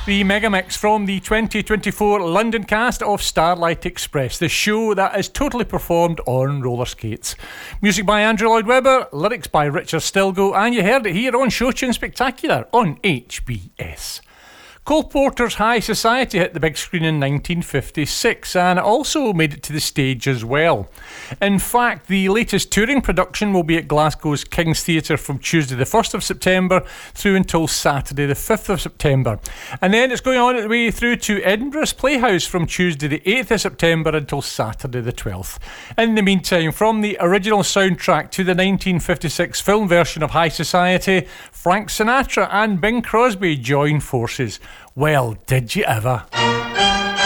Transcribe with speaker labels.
Speaker 1: The Megamix from the 2024 London cast of Starlight Express, the show that is totally performed on roller skates. Music by Andrew Lloyd Webber, lyrics by Richard Stilgoe, and you heard it here on Show Tune Spectacular on HBS. Cole Porter's High Society hit the big screen in 1956 and it also made it to the stage as well. In fact, the latest touring production will be at Glasgow's King's Theatre from Tuesday the 1st of September through until Saturday the 5th of September. And then it's going on the way through to Edinburgh's Playhouse from Tuesday the 8th of September until Saturday the 12th. In the meantime, from the original soundtrack to the 1956 film version of High Society, Frank Sinatra and Bing Crosby join forces. Well, did you ever?